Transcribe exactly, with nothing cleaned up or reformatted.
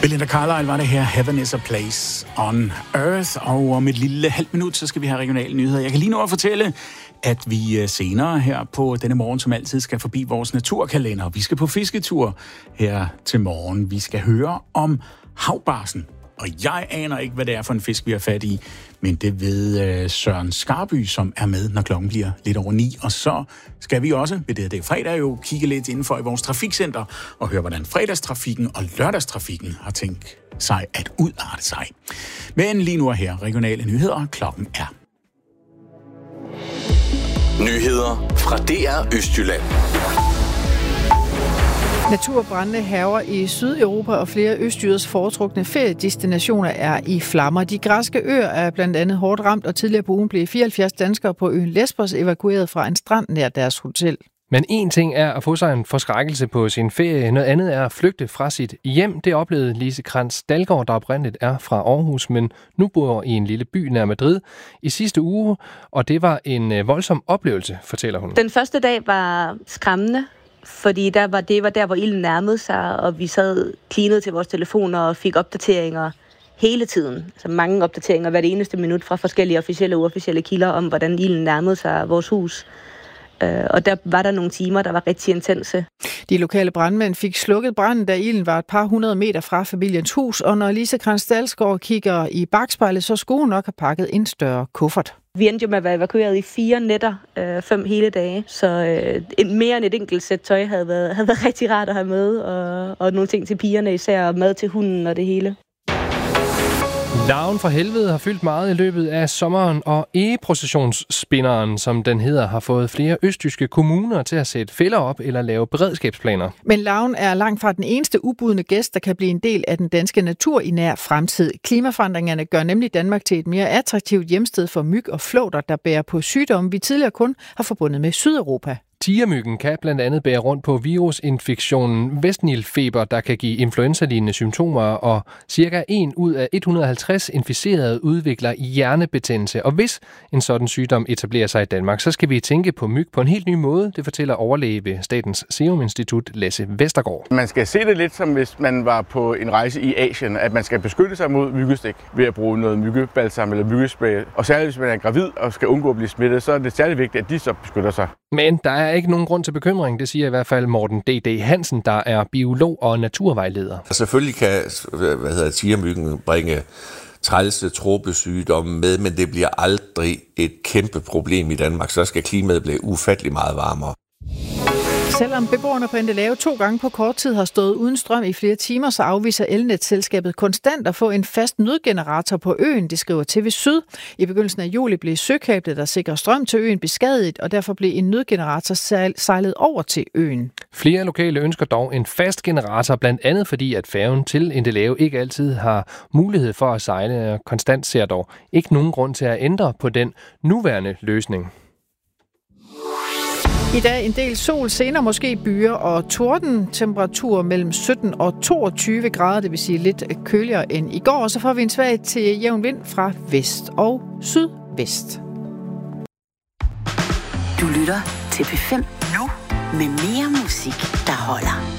Belinda Carlisle var det her. Heaven is a place on earth. Og om et lille halvt minut, så skal vi have regionale nyheder. Jeg kan lige nå at fortælle, at vi senere her på denne morgen, som altid, skal forbi vores naturkalender. Vi skal på fisketur her til morgen. Vi skal høre om havbarsen. Og jeg aner ikke, hvad det er for en fisk, vi har fat i, men det ved Søren Skarby, som er med, når klokken bliver lidt over ni. Og så skal vi også, ved det, det er fredag jo, kigge lidt indenfor i vores trafikcenter og høre, hvordan fredagstrafikken og lørdagstrafikken har tænkt sig at udarte sig. Men lige nu er her regionale nyheder. Klokken er. Nyheder fra D R Østjylland. Naturbrandene hærger i Sydeuropa, og flere østjyders foretrukne feriedestinationer er i flammer. De græske øer er blandt andet hårdt ramt, og tidligere på ugen blev fireoghalvfjerds danskere på øen Lesbos evakueret fra en strand nær deres hotel. Men en ting er at få sig en forskrækkelse på sin ferie, noget andet er at flygte fra sit hjem. Det oplevede Lise Krantz Dalgaard, der oprindeligt er fra Aarhus, men nu bor i en lille by nær Madrid i sidste uge, og det var en voldsom oplevelse, fortæller hun. Den første dag var skræmmende. Fordi der var, det var der, hvor ilden nærmede sig, og vi sad klinet til vores telefoner og fik opdateringer hele tiden. Altså mange opdateringer hvert eneste minut fra forskellige officielle og uofficielle kilder om, hvordan ilden nærmede sig vores hus. Og der var der nogle timer, der var rigtig intense. De lokale brandmænd fik slukket branden, da ilden var et par hundrede meter fra familiens hus. Og når Lise Krantz Dalgaard kigger i bakspejlet, så skulle hun nok have pakket en større kuffert. Vi endte jo med at være evakueret i fire nætter, øh, fem hele dage. Så øh, mere end et enkelt sæt tøj havde været, havde været rigtig rart at have med. Og, og nogle ting til pigerne især, og mad til hunden og det hele. Larven fra helvede har fyldt meget i løbet af sommeren, og egeprocessionsspinderen, som den hedder, har fået flere østjyske kommuner til at sætte fælder op eller lave beredskabsplaner. Men larven er langt fra den eneste ubudne gæst, der kan blive en del af den danske natur i nær fremtid. Klimaforandringerne gør nemlig Danmark til et mere attraktivt hjemsted for myg og flåter, der bærer på sygdomme, vi tidligere kun har forbundet med Sydeuropa. Tigermyggen kan blandt andet bære rundt på virusinfektionen Vestnilfeber, der kan give influenza-lignende symptomer, og cirka en ud af et hundrede og halvtreds inficerede udvikler hjernebetændelse. Og hvis en sådan sygdom etablerer sig i Danmark, så skal vi tænke på myg på en helt ny måde, det fortæller overlæge ved Statens Serum Institut, Lasse Vestergaard. Man skal se det lidt som hvis man var på en rejse i Asien, at man skal beskytte sig mod myggestik ved at bruge noget myggebalsam eller myggespray. Og særligt hvis man er gravid og skal undgå at blive smittet, så er det særlig vigtigt, at de så beskytter sig. Men der er ikke nogen grund til bekymring, det siger i hvert fald Morten D D Hansen, der er biolog og naturvejleder. Selvfølgelig kan hvad hedder, tigermyggen bringe trælse tropesygdomme med, men det bliver aldrig et kæmpe problem i Danmark. Så skal klimaet blive ufattelig meget varmere. Selvom beboerne på Endelave to gange på kort tid har stået uden strøm i flere timer, så afviser elnetselskabet konstant at få en fast nødgenerator på øen, det skriver T V Syd. I begyndelsen af juli blev søkablet, der sikrer strøm til øen, beskadiget, og derfor blev en nødgenerator sejlet over til øen. Flere lokale ønsker dog en fast generator, blandt andet fordi, at færgen til Endelave ikke altid har mulighed for at sejle. Konstant ser dog ikke nogen grund til at ændre på den nuværende løsning. I dag en del sol, senere måske byer og torden. Temperatur mellem sytten og toogtyve grader, det vil sige lidt køligere end i går. Og så får vi en svag til jævn vind fra vest og sydvest. Du lytter til P fem nu med mere musik, der holder.